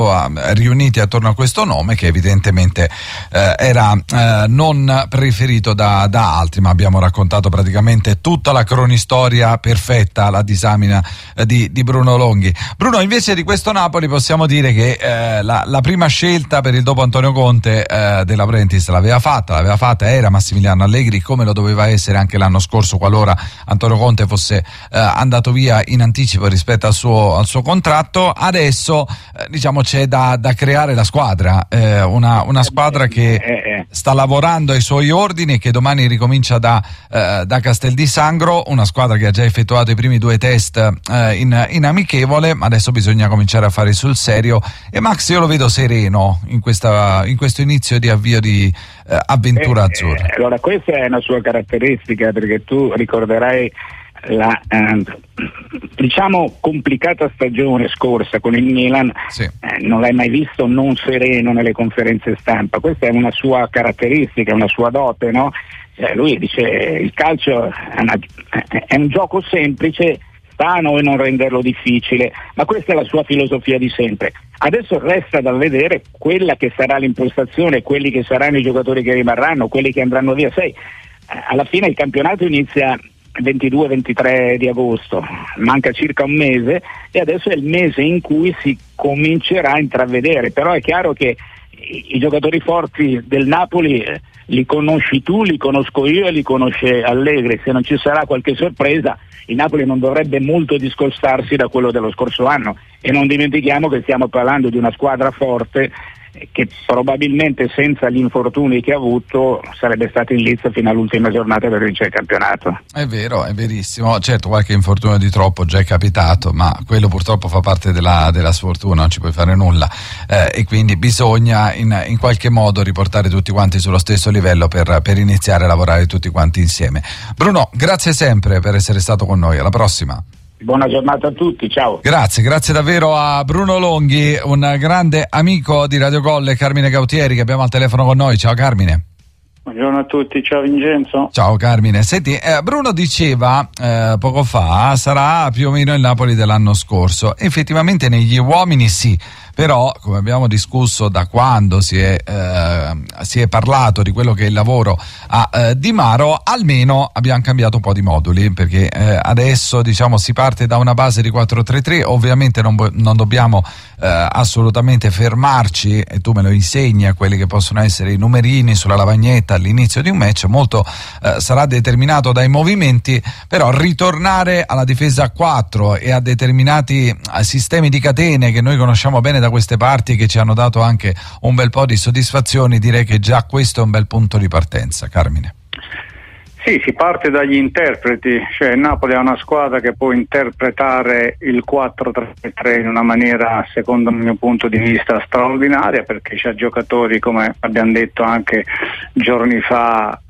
riuniti attorno a questo nome che evidentemente era non preferito da altri, ma abbiamo raccontato praticamente tutta la cronistoria perfetta, la disamina di Bruno Longhi. Bruno, invece di questo Napoli possiamo dire che la prima scelta per il dopo Antonio Conte De Laurentiis l'aveva fatta, era Massimiliano Allegri, come lo doveva essere anche l'anno scorso qualora Antonio Conte fosse andato via in anticipo rispetto al suo contratto. Adesso diciamo c'è da creare la squadra, una squadra che sta lavorando ai suoi ordini e che domani ricomincia da Castel di Sangro, una squadra che ha già effettuato i primi 2 test in amichevole, ma adesso bisogna cominciare a fare sul serio, e Max io lo vedo sereno in questo inizio di avvio di avventura azzurra. Allora questa è una sua caratteristica, perché tu ricorderai la diciamo complicata stagione scorsa con il Milan. Sì. Non l'hai mai visto non sereno nelle conferenze stampa. Questa è una sua caratteristica, una sua dote, no? Lui dice il calcio è un gioco semplice, sta a noi non renderlo difficile, ma questa è la sua filosofia di sempre. Adesso resta da vedere quella che sarà l'impostazione, quelli che saranno i giocatori che rimarranno, quelli che andranno via. Alla fine il campionato inizia 22-23 di agosto, manca circa un mese e adesso è il mese in cui si comincerà a intravedere. Però è chiaro che i giocatori forti del Napoli li conosci tu, li conosco io e li conosce Allegri. Se non ci sarà qualche sorpresa, il Napoli non dovrebbe molto discostarsi da quello dello scorso anno, e non dimentichiamo che stiamo parlando di una squadra forte che probabilmente senza gli infortuni che ha avuto sarebbe stato in lizza fino all'ultima giornata per vincere il campionato. È vero, è verissimo. Certo, qualche infortunio di troppo già è capitato, ma quello purtroppo fa parte della sfortuna, non ci puoi fare nulla, e quindi bisogna in qualche modo riportare tutti quanti sullo stesso livello per iniziare a lavorare tutti quanti insieme. Bruno, grazie sempre per essere stato con noi, alla prossima. Buona giornata a tutti, ciao. Grazie davvero a Bruno Longhi, un grande amico di Radio Gol, e Carmine Gautieri che abbiamo al telefono con noi. Ciao Carmine. Buongiorno a tutti, ciao Vincenzo. Ciao Carmine. Senti, Bruno diceva poco fa sarà più o meno il Napoli dell'anno scorso. Effettivamente negli uomini sì, però come abbiamo discusso da quando si è parlato di quello che è il lavoro a Di Maro, almeno abbiamo cambiato un po' di moduli, perché adesso diciamo si parte da una base di 4-3-3. Ovviamente non dobbiamo assolutamente fermarci, e tu me lo insegni, a quelli che possono essere i numerini sulla lavagnetta all'inizio di un match. Molto sarà determinato dai movimenti, però ritornare alla difesa a 4 e a determinati sistemi di catene che noi conosciamo bene da queste parti, che ci hanno dato anche un bel po' di soddisfazioni, direi che già questo è un bel punto di partenza. Carmine. Sì, si parte dagli interpreti, cioè Napoli è una squadra che può interpretare il 4-3-3 in una maniera, secondo il mio punto di vista, straordinaria, perché c'ha giocatori, come abbiamo detto anche giorni fa,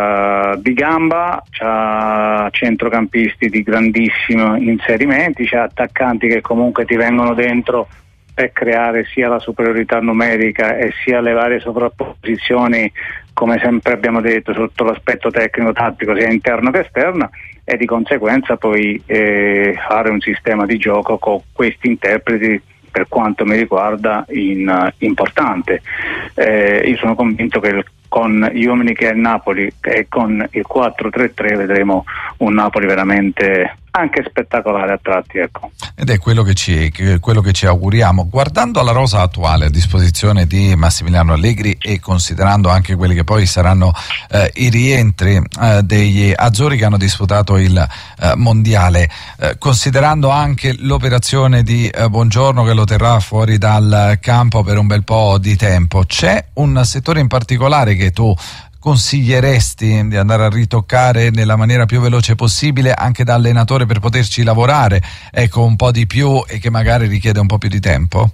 di gamba, c'ha centrocampisti di grandissimi inserimenti, c'ha attaccanti che comunque ti vengono dentro per creare sia la superiorità numerica e sia le varie sovrapposizioni, come sempre abbiamo detto, sotto l'aspetto tecnico-tattico sia interno che esterno, e di conseguenza poi fare un sistema di gioco con questi interpreti, per quanto mi riguarda, importante. Io sono convinto che con gli uomini che è il Napoli e con il 4-3-3 vedremo un Napoli veramente anche spettacolare a tratti, ecco. Ed è quello che ci auguriamo. Guardando alla rosa attuale a disposizione di Massimiliano Allegri e considerando anche quelli che poi saranno i rientri degli azzurri che hanno disputato il mondiale, considerando anche l'operazione di Buongiorno che lo terrà fuori dal campo per un bel po' di tempo, c'è un settore in particolare che tu consiglieresti di andare a ritoccare nella maniera più veloce possibile anche da allenatore, per poterci lavorare un po' di più e che magari richiede un po' più di tempo?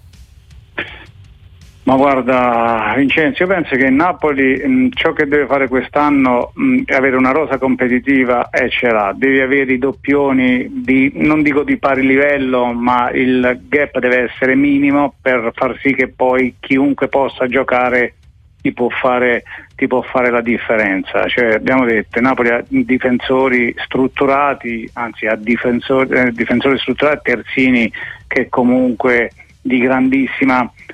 Ma guarda Vincenzo, io penso che il Napoli ciò che deve fare quest'anno è avere una rosa competitiva, e ce l'ha. Devi avere i doppioni non dico di pari livello, ma il gap deve essere minimo per far sì che poi chiunque possa giocare ti può fare la differenza. Cioè, abbiamo detto, Napoli ha difensori strutturati, anzi ha difensori strutturati, terzini che comunque di grandissima